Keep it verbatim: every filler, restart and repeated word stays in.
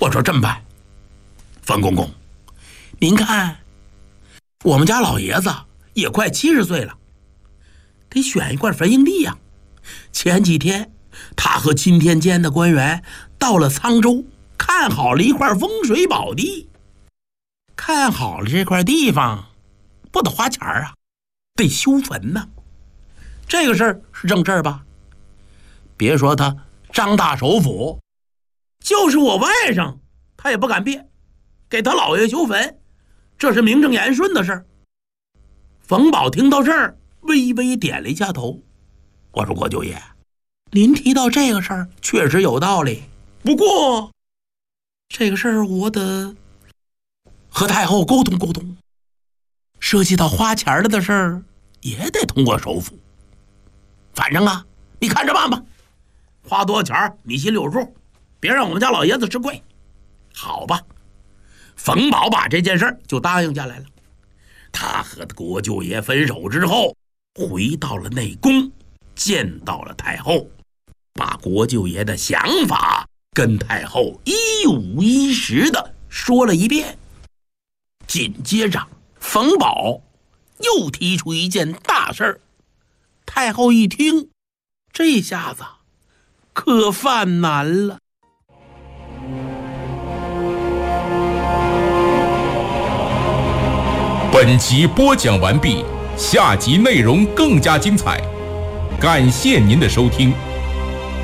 我说这么办，冯公公，您看我们家老爷子也快七十岁了，得选一块坟营地呀。前几天他和钦天监的官员到了沧州，看好了一块风水宝地。看好了这块地方不得花钱啊，得修坟呢。这个事儿是正事儿吧？别说他张大首府，就是我外甥他也不敢别，给他姥爷修坟，这是名正言顺的事儿。冯保听到这儿微微点了一下头。我说国舅爷，您提到这个事儿确实有道理，不过这个事儿我得和太后沟通沟通，涉及到花钱的事儿也得通过首府。反正啊，你看着办吧，花多少钱你心里有数，别让我们家老爷子吃亏。好吧，冯保把这件事儿就答应下来了。他和国舅爷分手之后，回到了内宫，见到了太后，把国舅爷的想法跟太后一五一十的说了一遍。紧接着冯保又提出一件大事儿，太后一听，这下子可犯难了。 本集播讲完毕，下集内容更加精彩，感谢您的收听。